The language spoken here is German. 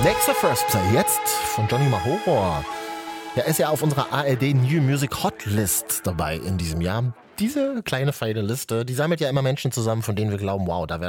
Nächster First Play jetzt von Johnny Mahoro. Er ist ja auf unserer ARD New Music Hotlist dabei in diesem Jahr. Diese kleine feine Liste, die sammelt ja immer Menschen zusammen, von denen wir glauben, wow, da wäre